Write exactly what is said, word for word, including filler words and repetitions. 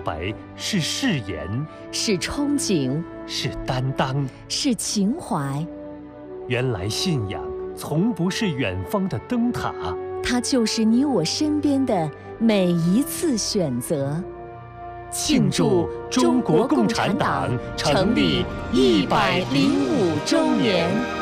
白，是誓言， 是憧憬， 是担当， 是情怀。 原来信仰从不是远方的灯塔， 它就是你我身边的每一次选择。 庆祝中国共产党成立一百零五周年。